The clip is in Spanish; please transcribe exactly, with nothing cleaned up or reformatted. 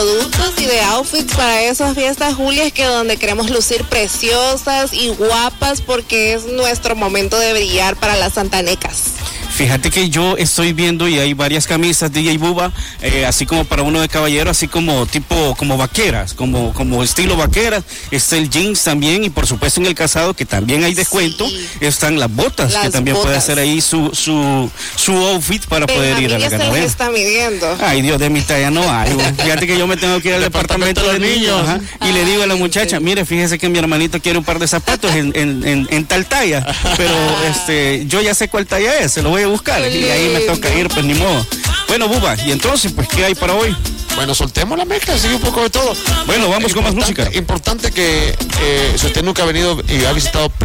productos y de outfits para esas fiestas, Julia, es que donde queremos lucir preciosas y guapas porque es nuestro momento de brillar para las santanecas. Fíjate que yo estoy viendo y hay varias camisas D J Buba, eh, así como para uno de caballero, así como tipo, como vaqueras, como, como estilo vaqueras. Está el jeans también y por supuesto en el calzado que también hay descuento. Sí. Están las botas, las que también botas. Puede hacer ahí su, su, su outfit para Pero poder ir a la ganadera. está midiendo. Ay, Dios, de mi talla no hay. Fíjate que yo me tengo que ir al departamento, departamento de niños, niños ajá, y le digo a la muchacha, sí. mire, fíjese que mi hermanito quiere un par de zapatos en, en, en, en tal talla, pero este, yo ya sé cuál talla es, se lo voy a buscar y ahí me toca ir, pues ni modo. Bueno, Buba, y entonces, pues, ¿qué hay para hoy? Bueno, soltemos la mezcla, sigue un poco de todo. Bueno, vamos con más música. Importante que eh, si usted nunca ha venido y ha visitado